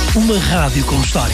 Uma rádio com história.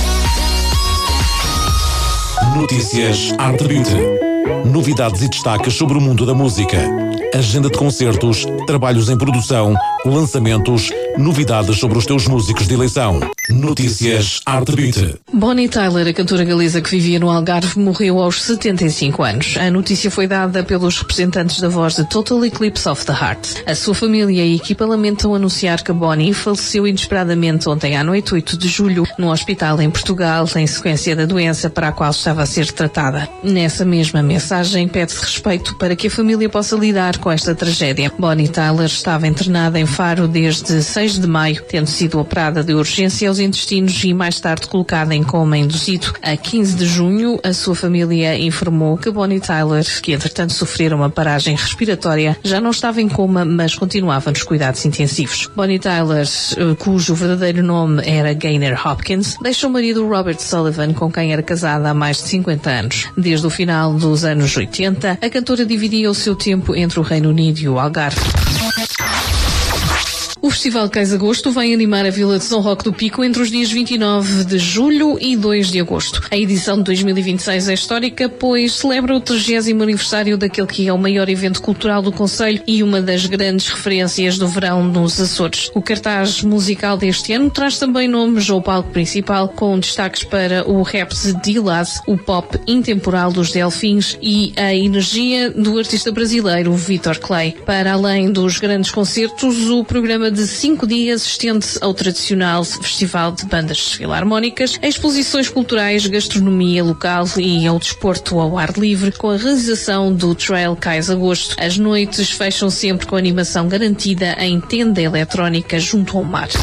Notícias Arte Beauty. Novidades e destaques sobre o mundo da música. Agenda de concertos, trabalhos em produção, lançamentos, novidades sobre os teus músicos de eleição. Notícias Arte Beauty. Bonnie Tyler, a cantora galesa que vivia no Algarve, morreu aos 75 anos. A notícia foi dada pelos representantes da voz de Total Eclipse of the Heart. A sua família e a equipa lamentam anunciar que Bonnie faleceu inesperadamente ontem à noite, 8 de julho, num hospital em Portugal, em sequência da doença para a qual estava a ser tratada. Nessa mesma mensagem, pede-se respeito para que a família possa lidar com esta tragédia. Bonnie Tyler estava internada em Faro desde 6 de maio, tendo sido operada de urgência aos intestinos e mais tarde colocada em coma induzido. A 15 de junho, a sua família informou que Bonnie Tyler, que entretanto sofrera uma paragem respiratória, já não estava em coma, mas continuava nos cuidados intensivos. Bonnie Tyler, cujo verdadeiro nome era Gaynor Hopkins, deixou o marido Robert Sullivan, com quem era casada há mais de 50 anos. Desde o final dos anos 80, a cantora dividia o seu tempo entre o Reino Unido e o Algarve. O Festival Cais Agosto vai animar a Vila de São Roque do Pico entre os dias 29 de julho e 2 de agosto. A edição de 2026 é histórica, pois celebra o 30º aniversário daquele que é o maior evento cultural do concelho e uma das grandes referências do verão nos Açores. O cartaz musical deste ano traz também nomes ao palco principal, com destaques para o rap de D-Laz, o pop intemporal dos Delfins e a energia do artista brasileiro Vitor Clay. Para além dos grandes concertos, o programa de 5 dias estende-se ao tradicional festival de bandas filarmónicas, a exposições culturais, gastronomia local e ao desporto ao ar livre, com a realização do Trail Cais Agosto. As noites fecham sempre com animação garantida em tenda eletrónica junto ao mar.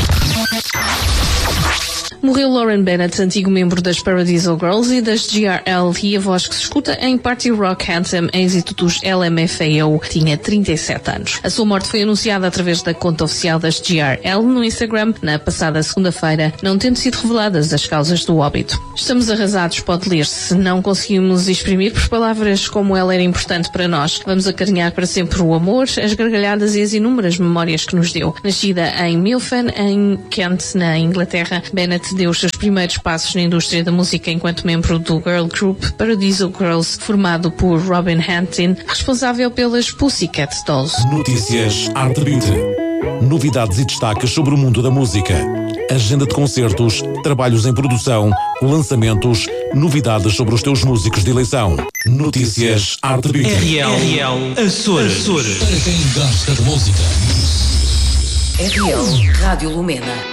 Morreu Lauren Bennett, antigo membro das Paradiso Girls e das GRL, e a voz que se escuta em Party Rock Anthem, êxito dos LMFAO, tinha 37 anos. A sua morte foi anunciada através da conta oficial das GRL no Instagram na passada segunda-feira, não tendo sido reveladas as causas do óbito. Estamos arrasados, pode ler-se. Não conseguimos exprimir por palavras como ela era importante para nós. Vamos acarinhar para sempre o amor, as gargalhadas e as inúmeras memórias que nos deu. Nascida em Milfan, em Kent, na Inglaterra, Bennett deu os seus primeiros passos na indústria da música enquanto membro do girl group Paradiso Girls, formado por Robin Hantin, responsável pelas Pussycat Dolls. Notícias Arte Beauty. Novidades e destaques sobre o mundo da música. Agenda de concertos, trabalhos em produção, lançamentos, novidades sobre os teus músicos de eleição. Notícias Arte Beauty. RL Açores. Para quem gosta de música. RL Rádio Lumena.